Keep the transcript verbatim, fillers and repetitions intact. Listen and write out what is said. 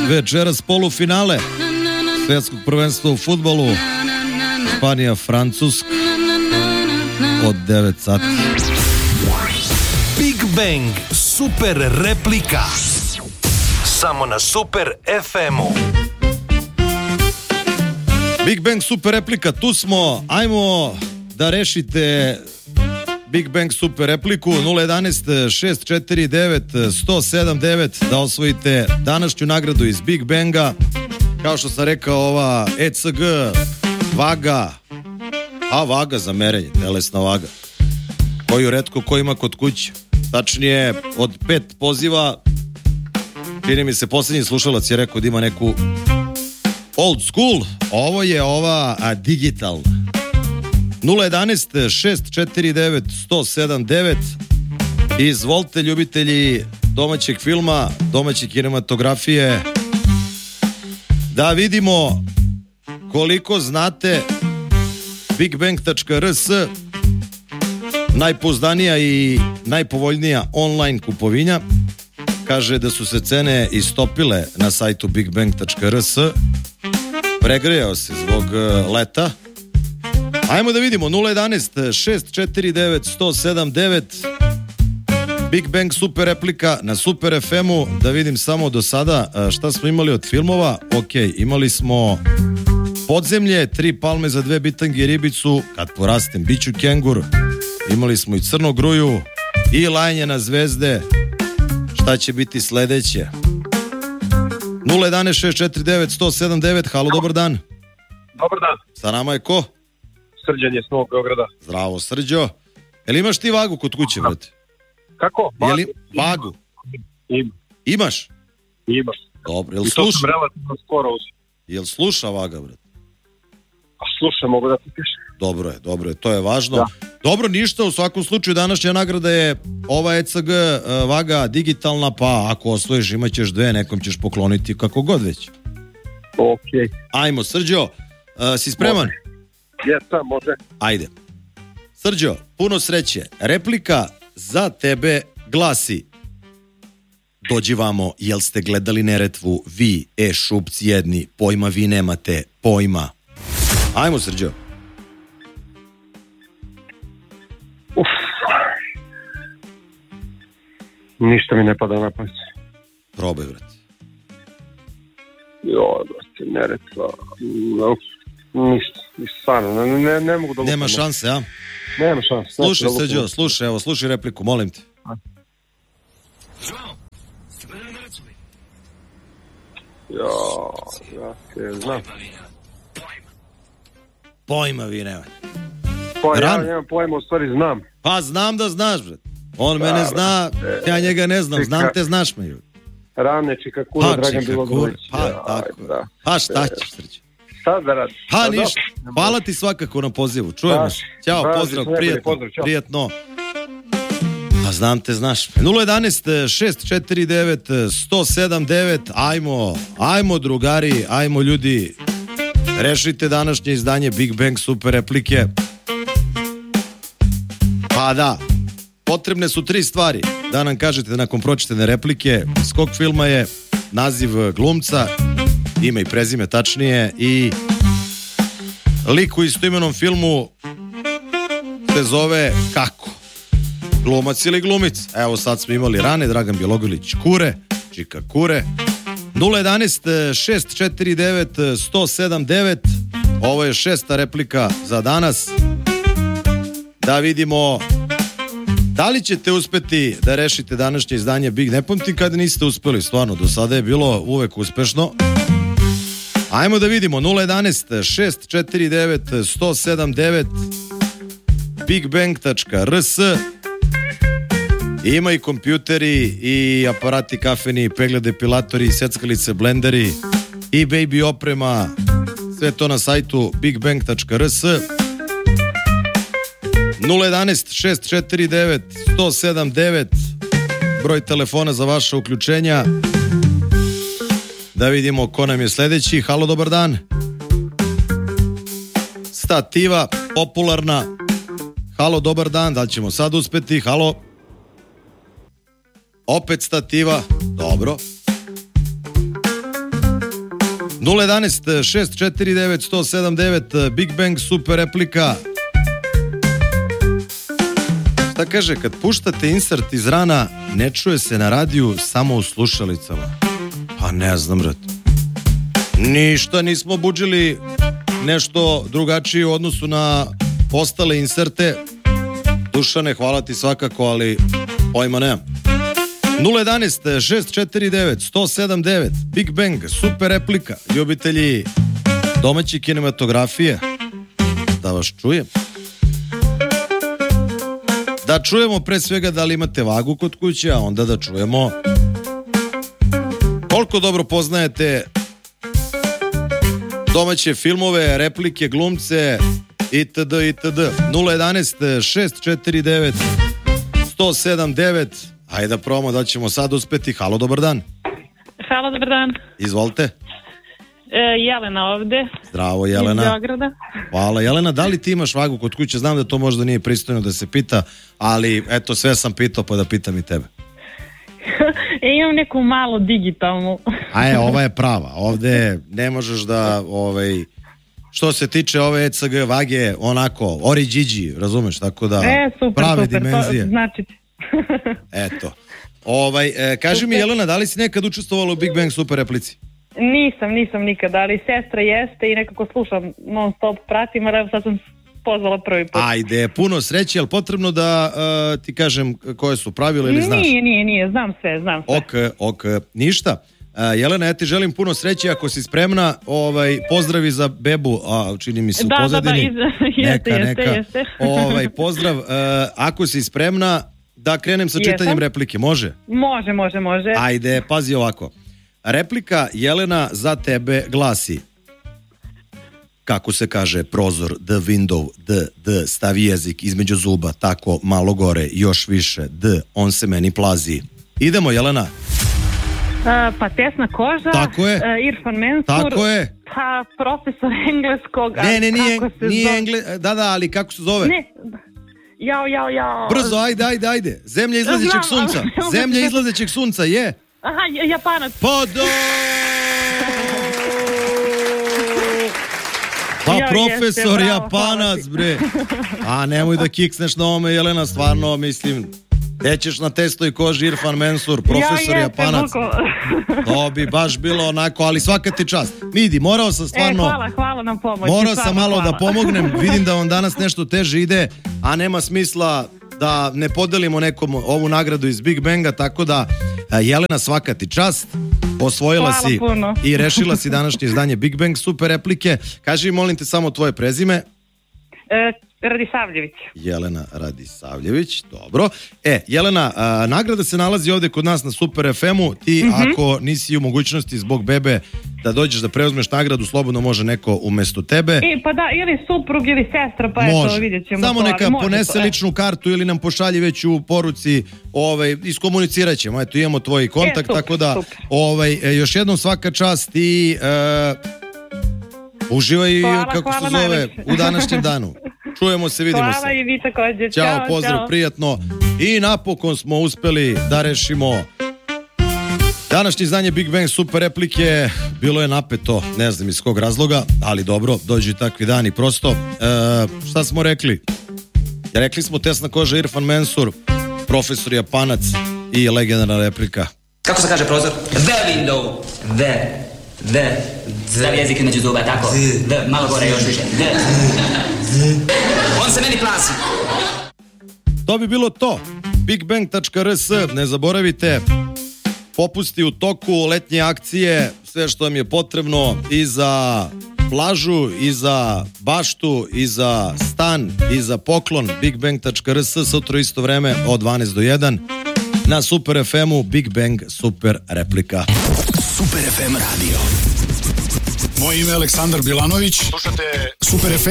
Večeras polufinale svjetskog prvenstva u fudbalu. Španija, Francuska od devet sati. Big Bang super replika. Samo na Super ef emu. Big Bang super replika, tu smo. Ajmo da rešite Big Bang super repliku. Nula jedanaest šest četiri devet sto sedam devet da osvojite današnju nagradu iz Big Banga. Kao što sam rekao, ova E C G vaga, a vaga za merenje, telesna vaga, koju retko ko ima kod kuće. Tačnije, od pet poziva, čini mi se posljednji slušalac je rekao da ima neku old school. Ovo je ova a, digitalna. Nula jedanaest šest četiri devet sto sedam devet. Izvolite, ljubitelji domaćeg filma, domaće kinematografije, da vidimo koliko znate Big Bang tačka r s, najpouzdanija i najpovoljnija online kupovinja. Kaže da su se cene istopile na sajtu Big Bang tačka r s. Pregrejao se zbog leta. Ajmo da vidimo. Nula jedanaest šest četiri devet sto sedam devet. Big Bang super replika na Super ef emu. Da vidim samo do sada šta smo imali od filmova. Ok, imali smo Podzemlje, Tri palme za dve bitange i ribicu, Kad porastem biću kengur. Imali smo i Crnu gruju i Lajanje na zvezde. Šta će biti sledeće? Nula jedanaest šest četiri devet sto sedam devet. Halo, dobar dan. Dobar dan. Sa nama je ko? Srđan je s Novog Beograda. Zdravo, Srđo. Jel imaš ti vagu kod kuće, brate? Kako? Vagu? Jel vagu? Ima. Imaš? Ima. Dobro, jel I to sluša? sam relativno skoro uzim. Jel sluša vaga, brate? A slušaj, mogu da ti pišem. Dobro je, dobro je, to je važno. Da. Dobro, ništa, u svakom slučaju današnja nagrada je ova E C G uh, vaga digitalna, pa ako osvojiš imat ćeš dve, nekom ćeš pokloniti, kako god već. Ok. Ajmo, Srđo, uh, si spreman? Jesam, može. Ajde. Srđo, puno sreće. Replika za tebe glasi: dođi vamo, jel ste gledali Neretvu, vi, e šupci jedni, pojma vi nemate, pojma. Ajmo, Srđo. Uf. Ništa mi ne pada na pamet. Probaj, brate. Jo, brate, Neretva. No, ništa, ništa, stvarno, ne, ne, ne mogu da... Nema šanse, a? Nema šanse. Slušaj, Srđo, slušaj, evo, slušaj repliku, molim te. Ja, ja se znam. Pojma vi nemate. Pa ja Ran. nemam pojma, u stvari znam. Pa znam da znaš, bret. On mene zna, ja njega ne znam, znam te, znaš me. Rane, Čikakura, Pa, Dragan Čikakura, Bilogović. pa, Ja, tako. da. Pa šta ćeš, Srđo? Sad da radim. Pa Pa, ništa, dobro. hvala ti svakako na pozivu, čujemo Da. se. Ćao, Da, pozdrav, najbolje, prijatno, pozdrav, ćao. prijatno. A znam te, znaš. Nula jedanaest šest četiri devet sto sedam devet. Ajmo, ajmo drugari, ajmo ljudi. Rešite današnje izdanje Big Bang super replike. Pa da, potrebne su tri stvari da nam kažete nakon pročitane replike iz kog filma je, naziv glumca, ime i prezime tačnije, i lik u istoimenom filmu se zove kako? Glumac ili glumic? Evo sad smo imali Rane, Dragan Bjelogrlić Kure, Čika Kure. Nula jedanaest šest četiri devet sto sedam devet. Ovo je šesta replika za danas. Da vidimo da li ćete uspeti da rešite današnje izdanje Big. Ne pamtim kada niste uspeli, stvarno, do sada je bilo uvek uspešno. Ajmo da vidimo. Nula jedanaest šest četiri devet sto sedam devet. Big Bang tačka r s. Ima i kompjuteri i aparati kafeni, pegled depilatori, seckalice, blenderi i baby oprema. Sve to na sajtu Big Bang tačka r s. Nula jedanaest šest četiri devet sto sedam devet. Broj telefona za vaša uključenja. Da vidimo ko nam je sledeći. Halo, dobar dan. Stativa, popularna. Halo, dobar dan. Da li ćemo sad uspeti? Halo. Opet stativa. Dobro. nula jedanaest šest četiri devet sto sedam devet Big Bang super replika. Šta kaže, kad puštate insert iz rana, ne čuje se na radiju, samo u slušalicama. Pa ne znam, brat. Ništa nismo budžili nešto drugačije u odnosu na ostale inserte. Dušane, hvala ti svakako, ali pojma nemam. nula jedanaest šest četiri devet sto sedam devet Big Bang super replika. Ljubitelji domaće kinematografije, da vas čujem. Da čujemo pre svega da li imate vagu kod kuće, a onda da čujemo koliko dobro poznajete domaće filmove, replike, glumce itd. itd. nula jedanaest šest četiri devet sto sedam devet. Ajde da probamo da ćemo sad uspeti. Halo, dobar dan. Halo, dobar dan. Izvolite. E, Jelena ovde. Zdravo, Jelena. Iz Beograda. Hvala. Jelena, da li ti imaš vagu kod kuće? Znam da to možda nije pristojno da se pita, ali eto, sve sam pitao pa da pitam i tebe. E, imam neku malo digitalnu. A je, ova je prava. Ovde ne možeš da, ovaj, što se tiče ove E C G vage, onako, oriđiđi, razumeš, tako da E, super, prave super, dimenzije. to znači. Eto. Ovaj, e, kaži mi, Jelena, da li si nekad učestvovala u Big Bang super replici? Nisam, nisam nikada, ali sestra jeste i nekako slušam non stop, pratim, ali evo sad sam pozvala prvi put. Ajde, puno sreće, ali potrebno da uh, ti kažem koje su pravila ili znaš? Nije, nije, nije, znam sve, znam sve. Ok, ok, ništa. Uh, Jelena, ja ti želim puno sreće, ako si spremna, ovaj, pozdravi za bebu, a čini mi se u da, pozadini. Da, da, iz... neka, jeste, neka. jeste, jeste. Ovaj, pozdrav, uh, ako si spremna, da krenem sa čitanjem Jesam. replike, može? Može, može, može. Ajde, pazi ovako. Replika, Jelena, za tebe glasi: kako se kaže prozor, the window, d, d, stavi jezik između zuba, tako malo gore, još više, d, on se meni plazi. Idemo, Jelena. A, pa tesna koža. Tako je. A, Irfan Mensur. Tako je. Pa profesor engleskog. a Ne, ne, nije, kako se nije zove? engle... Da, da, ali kako se zove? Ne, jao, jao, jao. Brzo, ajde, ajde, ajde. Zemlja izlazećeg Znam, sunca. ali- Zemlja izlazećeg sunca, je. Aha, J- Japanac. Pa da! Pa Ja, profesor jeste, bravo, Japanac, hvala bre. A nemoj da kiksneš na ome, Jelena, stvarno, mislim, tećeš na testoj koži Irfan Mensur, profesor ja, Japanac. Jeste, To bi baš bilo onako, ali svaka ti čast. Vidi, morao sam stvarno... E, hvala, hvala na pomoći. Morao stvarno sam malo hvala. da pomognem, vidim da vam danas nešto teže ide, a nema smisla da ne podelimo nekom ovu nagradu iz Big Banga, tako da Jelena, svaka ti čast, osvojila Hvala si puno. i rešila si današnje izdanje Big Bang super replike. Kaži, molim te, samo tvoje prezime. E, Radisavljević. Jelena Radisavljević, dobro. E, Jelena, a, nagrada se nalazi ovde kod nas na Super F M-u. Ti, mm-hmm. ako nisi u mogućnosti zbog bebe da dođeš da preuzmeš nagradu, slobodno može neko umesto tebe. E, pa da, ili suprug ili sestra, pa Može. eto, vidjet ćemo. Samo to, neka ali može ponese to, e. ličnu kartu ili nam pošalji već u poruci, ovaj, iskomunicirat ćemo. Eto, imamo tvoj kontakt, E, super, tako da super. ovaj, e, još jednom svaka čast i e, uživaj, Hvala, kako hvala se zove, najlepše. u današnjem danu. Čujemo se, vidimo Hvala se. i vi također. Ćao, Ćao, pozdrav, ćao. prijatno. I napokon smo uspeli da rešimo današnje izdanje Big Bang super replike. Bilo je napeto, ne znam iz kog razloga, ali dobro, dođu i takvi dani prosto. E, šta smo rekli? Rekli smo tesna koža Irfan Mensur, profesor Japanac i legendarna replika. Kako se kaže prozor? The window. The. The. Stavi jezik između zuba, tako. The. Malo gore još više. The. On se meni plasi. To bi bilo to. bigbang tačka r s, ne zaboravite, popusti u toku, letnje akcije, sve što vam je potrebno i za plažu, i za baštu, i za stan, i za poklon. bigbang tačka r s, sutra isto vreme od dvanaest do jedan na Super F M-u Big Bang super replika. Super F M radio. Moje ime je Aleksandar Bilanović. Slušate Super F M.